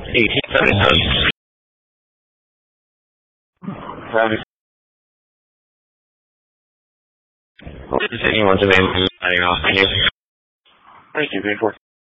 1877. What is anyone's available? Signing off. Thank you. Thank you,